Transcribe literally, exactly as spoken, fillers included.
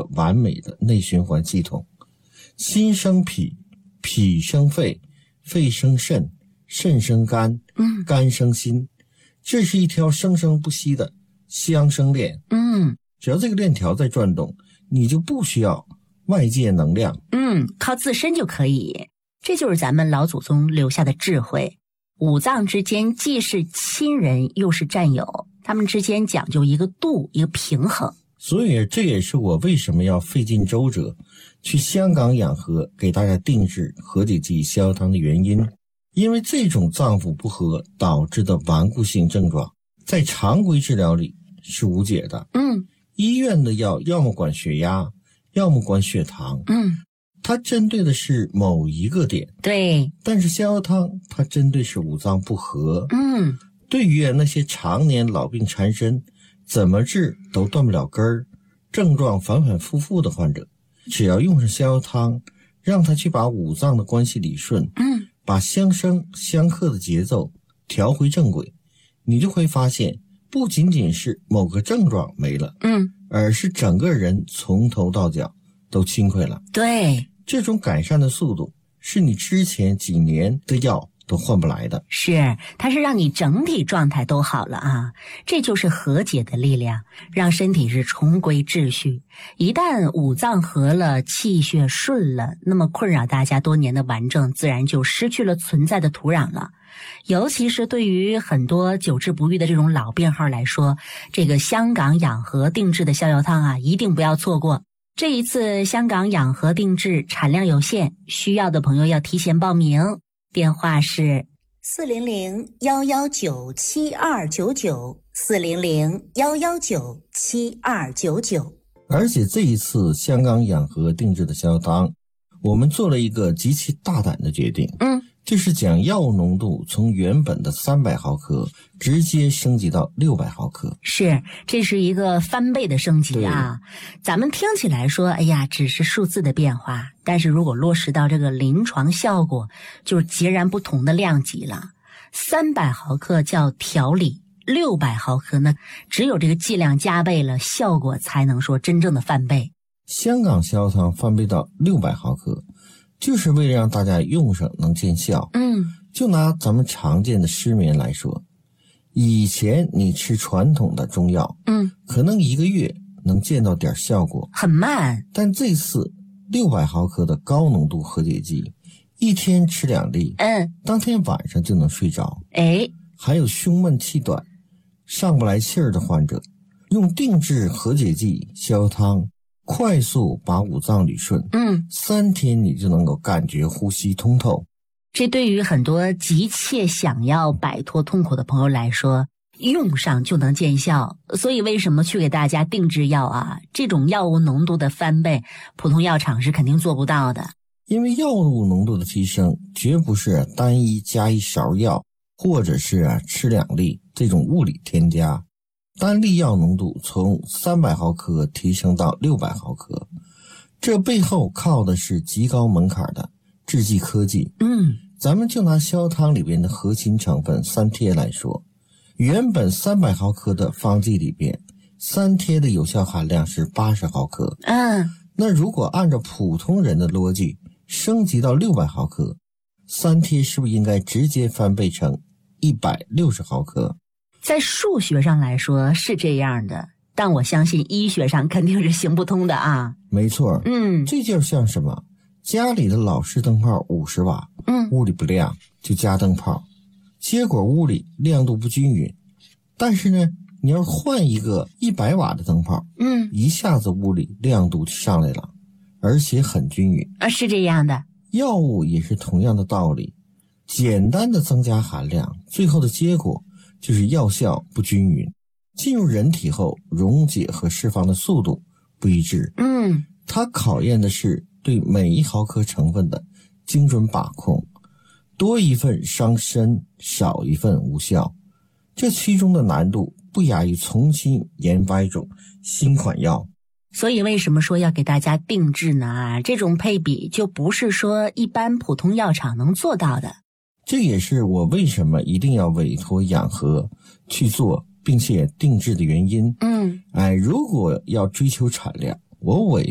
个完美的内循环系统。心生脾，脾生肺，肺生肾，肾生肝， 嗯， 肝生心，这是一条生生不息的相生链。 嗯， 只要这个链条在转动，你就不需要外界能量， 嗯，靠自身就可以。这就是咱们老祖宗留下的智慧。五脏之间既是亲人又是战友，他们之间讲究一个度，一个平衡。 所以这也是我为什么要费尽周折去香港养和给大家定制和解剂逍遥汤的原因。因为这种脏腑不和导致的顽固性症状在常规治疗里是无解的。 嗯， 医院的药要么管血压，要么管血糖， 嗯， 它针对的是某一个点。 对， 但是逍遥汤它针对是五脏不和。 嗯， 对于那些常年老病缠身，怎么治都断不了根儿，症状反反复复的患者，只要用上逍遥汤，让他去把五脏的关系理顺， 嗯， 把相生相克的节奏调回正轨，你就会发现不仅仅是某个症状没了， 嗯， 而是整个人从头到脚都轻快了。 对， 这种改善的速度是你之前几年的药都换不来的。 是，它是让你整体状态都好了啊，这就是和解的力量，让身体是重归秩序。一旦五脏合了，气血顺了，那么困扰大家多年的顽症自然就失去了存在的土壤了。尤其是对于很多久治不愈的这种老病号来说，这个香港养和定制的逍遥汤啊，一定不要错过。这一次香港养和定制产量有限，需要的朋友要提前报名，电话是四零零幺幺九七二九九，四零零幺幺九七二九九。 而且这一次香港养和定制的逍遥汤，我们做了一个极其大胆的决定， 嗯， 就是将药物浓度从原本的三百毫克直接升级到六百毫克。 是，这是一个翻倍的升级啊！咱们听起来说，哎呀，只是数字的变化，但是如果落实到这个临床效果，就是截然不同的量级了。三百毫克叫调理，六百毫克呢，只有这个剂量加倍了，效果才能说真正的翻倍。 香港逍遥汤翻倍到六百毫克，就是为了让大家用上能见效。 嗯， 就拿咱们常见的失眠来说，以前你吃传统的中药， 嗯， 可能一个月能见到点效果， 很慢。 但这次六百毫克的高浓度和解剂，一天吃两粒， 嗯， 当天晚上就能睡着。 哎， 还有胸闷气短、上不来气儿的患者，用定制和解剂逍遥汤，快速把五脏捋顺， 嗯， 三天你就能够感觉呼吸通透。 这对于很多急切想要摆脱痛苦的朋友来说，用上就能见效。所以为什么去给大家定制药啊？这种药物浓度的翻倍，普通药厂是肯定做不到的。 因为药物浓度的提升绝不是单一加一勺药，或者是吃两粒这种物理添加。单粒药浓度从三百毫克提升到六百毫克，这背后靠的是极高门槛的制剂科技。 嗯， 咱们就拿逍遥汤里边的核心成分三萜来说，原本三百毫克的方剂里边，三萜的有效含量是八十毫克。 嗯， 那如果按照普通人的逻辑升级到六百毫克，三萜是不是应该直接翻倍成一百六十毫克？ 在数学上来说是这样的，但我相信医学上肯定是行不通的啊。 没错， 嗯， 这就像什么？家里的老式灯泡五十瓦， 嗯， 屋里不亮就加灯泡，结果屋里亮度不均匀。但是呢，你要换一个一百瓦的灯泡， 嗯， 一下子屋里亮度就上来了，而且很均匀。 啊，是这样的。 药物也是同样的道理，简单的增加含量，最后的结果就是药效不均匀，进入人体后溶解和释放的速度不一致。 嗯， 它考验的是对每一毫克成分的精准把控，多一份伤身，少一份无效。这其中的难度不亚于重新研发一种新款药。 所以为什么说要给大家定制呢？啊，这种配比就不是说一般普通药厂能做到的。 这也是我为什么一定要委托养和去做并且定制的原因。 嗯， 哎，如果要追求产量，我委